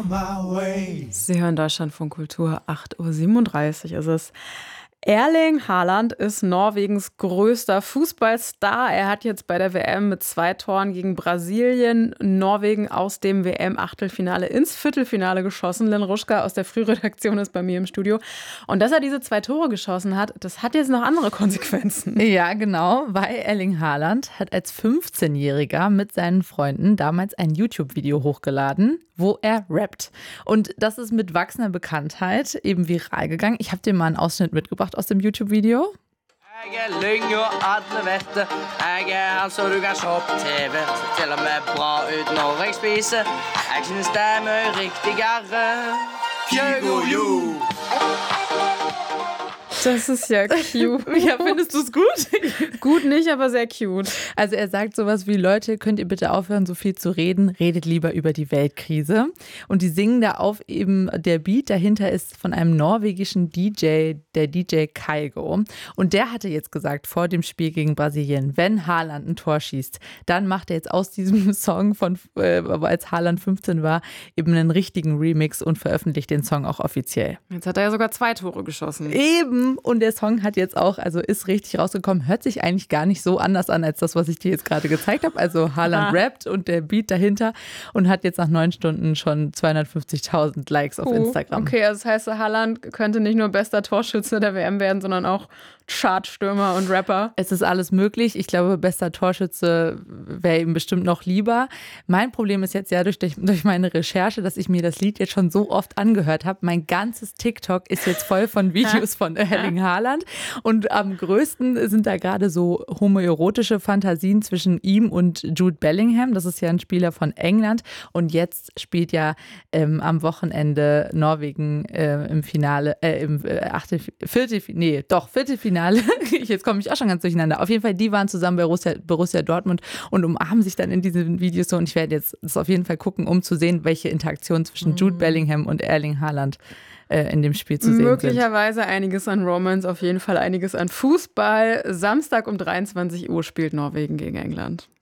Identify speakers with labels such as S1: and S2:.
S1: Sie hören Deutschlandfunk Kultur, 8:37 Uhr ist es. Erling Haaland ist Norwegens größter Fußballstar. Er hat jetzt bei der WM mit 2 Toren gegen Brasilien Norwegen aus dem WM-Achtelfinale ins Viertelfinale geschossen. Lynn Ruschka aus der Frühredaktion ist bei mir im Studio. Und dass er diese 2 Tore geschossen hat, das hat jetzt noch andere Konsequenzen.
S2: Ja, genau, weil Erling Haaland hat als 15-Jähriger mit seinen Freunden damals ein YouTube-Video hochgeladen, wo er rappt. Und das ist mit wachsender Bekanntheit eben viral gegangen. Ich habe dir mal einen Ausschnitt mitgebracht aus dem YouTube-Video.
S3: Jeg lyng og alle vet det. Jeg han så du kan se på TV. Så til og med bra ut når jeg spiser. Jeg synes det er mye riktigere. Kygo.
S1: Das ist ja cute.
S2: Ja, findest du es gut?
S1: Gut nicht, aber sehr cute.
S2: Also er sagt sowas wie, Leute, könnt ihr bitte aufhören, so viel zu reden, redet lieber über die Weltkrise. Und die singen da auf, eben der Beat dahinter ist von einem norwegischen DJ, der DJ Kygo. Und der hatte jetzt gesagt, vor dem Spiel gegen Brasilien, wenn Haaland ein Tor schießt, dann macht er jetzt aus diesem Song, als Haaland 15 war, eben einen richtigen Remix und veröffentlicht den Song auch offiziell.
S1: Jetzt hat er ja sogar 2 Tore geschossen.
S2: Eben. Und der Song hat jetzt auch, also ist richtig rausgekommen, hört sich eigentlich gar nicht so anders an, als das, was ich dir jetzt gerade gezeigt habe. Also Haaland rappt und der Beat dahinter und hat jetzt nach 9 Stunden schon 250.000 Likes auf Instagram.
S1: Okay, also das heißt, Haaland könnte nicht nur bester Torschütze der WM werden, sondern auch Chartstürmer und Rapper.
S2: Es ist alles möglich. Ich glaube, bester Torschütze wäre ihm bestimmt noch lieber. Mein Problem ist jetzt ja durch meine Recherche, dass ich mir das Lied jetzt schon so oft angehört habe. Mein ganzes TikTok ist jetzt voll von Videos von Erling Haaland. Und am größten sind da gerade so homoerotische Fantasien zwischen ihm und Jude Bellingham. Das ist ja ein Spieler von England. Und jetzt spielt ja am Wochenende Norwegen im Finale, Viertelfinale. Jetzt komme ich auch schon ganz durcheinander. Auf jeden Fall, die waren zusammen bei Borussia Dortmund und umarmen sich dann in diesen Videos so. Und ich werde jetzt das auf jeden Fall gucken, um zu sehen, welche Interaktion zwischen Jude Bellingham und Erling Haaland in dem Spiel zu sehen
S1: Möglicherweise sind. Einiges an Romance, auf jeden Fall einiges an Fußball. Samstag um 23 Uhr spielt Norwegen gegen England.